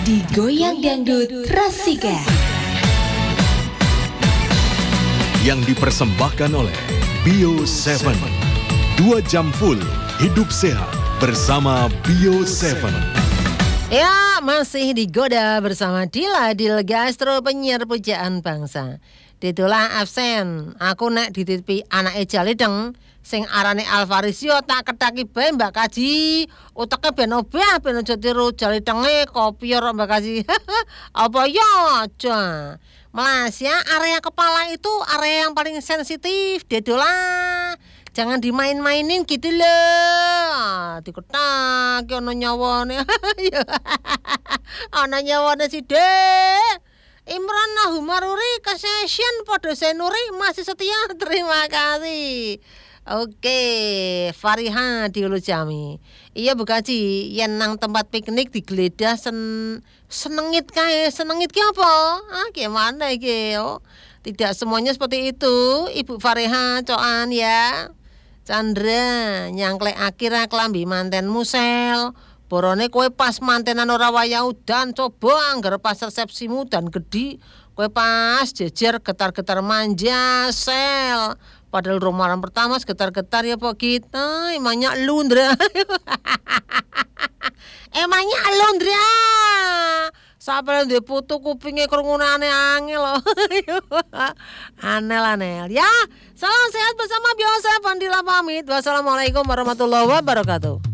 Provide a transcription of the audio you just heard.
Digoyang Dangdut Rasika. Yang dipersembahkan oleh Bio 7. 2 jam full hidup sehat bersama Bio 7. Ya, masih digoda bersama Dila Gastro, penyiar pujaan bangsa. Ditulah absen, aku nek dititipi anake Jalideng sing arane Alvarisio tak ketaki bae Mbak Kaji. Uteke ben obah ben aja tiru Jalidenge kopior Mbak Kaji. Apa ya aja. Mas ya, area kepala itu area yang paling sensitif, Dedola. Jangan dimain-mainin gitu loh. Diketak ono nyawane. Ana nyawane si Dek. Imran Nahumaruri ke session podo senuri masih setia. Terima kasih. Oke, Fariha di Ulu Jami. Iya Bu Kaji, yen nang tempat piknik digeledah senengit kae. Senengit ki apa? Gimana iki? Oh, tidak semuanya seperti itu, Ibu Fariha coan ya. Chandra nyangklek akhirnya kelambi manten musel. Borone kowe pas mantenan ora wayah udan, coba anggar pas resepsimu dan gede kowe pas jejer getar-getar manja sel. Padahal romaran pertama segetar-getar ya Pak kita, emangnya Lundra. Emangnya Lundra. Sampai ndek putu kupinge krungune angel loh. Anel. Ya, salam sehat bersama Bio 7 Dila pamit. Wassalamualaikum warahmatullahi wabarakatuh.